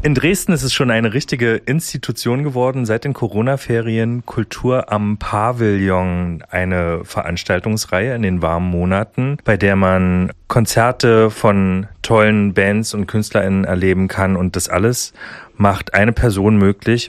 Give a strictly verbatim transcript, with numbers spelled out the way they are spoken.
In Dresden ist es schon eine richtige Institution geworden, seit den Corona-Ferien Kultur am Pavillon, eine Veranstaltungsreihe in den warmen Monaten, bei der man Konzerte von tollen Bands und KünstlerInnen erleben kann, und das alles macht eine Person möglich,